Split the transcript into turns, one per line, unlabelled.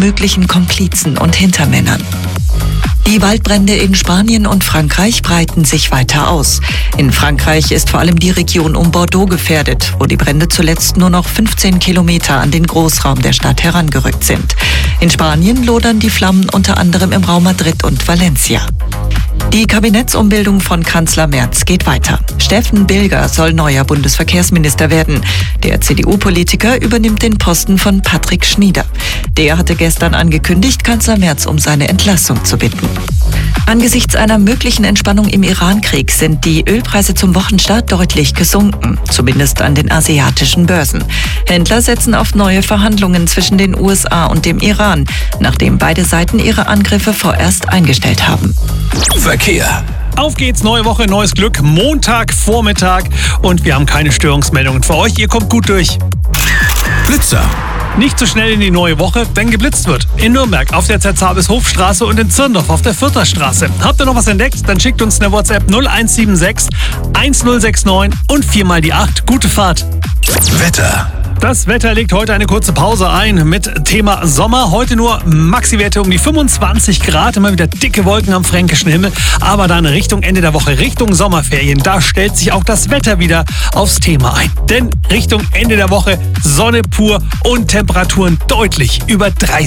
möglichen Komplizen und Hintermännern. Die Waldbrände in Spanien und Frankreich breiten sich weiter aus. In Frankreich ist vor allem die Region um Bordeaux gefährdet, wo die Brände zuletzt nur noch 15 Kilometer an den Großraum der Stadt herangerückt sind. In Spanien lodern die Flammen unter anderem im Raum Madrid und Valencia. Die Kabinettsumbildung von Kanzler Merz geht weiter. Steffen Bilger soll neuer Bundesverkehrsminister werden. Der CDU-Politiker übernimmt den Posten von Patrick Schnieder. Der hatte gestern angekündigt, Kanzler Merz um seine Entlassung zu bitten. Angesichts einer möglichen Entspannung im Iran-Krieg sind die Ölpreise zum Wochenstart deutlich gesunken, zumindest an den asiatischen Börsen. Händler setzen auf neue Verhandlungen zwischen den USA und dem Iran, nachdem beide Seiten ihre Angriffe vorerst eingestellt haben.
Verkehr.
Auf geht's, neue Woche, neues Glück, Montagvormittag und wir haben keine Störungsmeldungen für euch, ihr kommt gut durch.
Blitzer.
Nicht so schnell in die neue Woche, wenn geblitzt wird. In Nürnberg auf der Zerzabis-Hofstraße und in Zirndorf auf der Fürther Straße. Habt ihr noch was entdeckt? Dann schickt uns eine WhatsApp 0176 1069 und 4 die 8. Gute Fahrt.
Wetter.
Das Wetter legt heute eine kurze Pause ein mit Thema Sommer. Heute nur Maxiwerte um die 25 Grad, immer wieder dicke Wolken am fränkischen Himmel. Aber dann Richtung Ende der Woche, Richtung Sommerferien, da stellt sich auch das Wetter wieder aufs Thema ein. Denn Richtung Ende der Woche Sonne pur und Temperaturen deutlich über 30.